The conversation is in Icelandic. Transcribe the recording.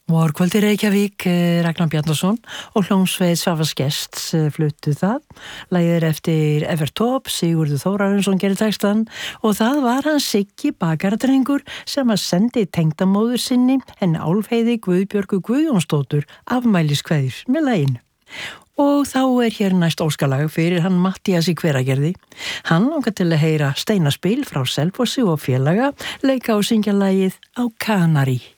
Vorkvöldi Reykjavík, Ragnar Bjarnason og hljómsveit Svavars Gests fluttu það. Lagið eftir Evertop, Sigurður Þórarinsson gerir textan og það var hann Siggi bakaradrengur sem að sendi tengdamóður sinni en Álfheiði Guðbjörgu Guðjónsdóttur afmæliskveðjur með laginu. Og þá hér næst óskalag fyrir hann Mattías í Hveragerði. Hann langar til að heyra steinaspil frá Selfossi og félaga, leika og syngja lagið Á Kanari.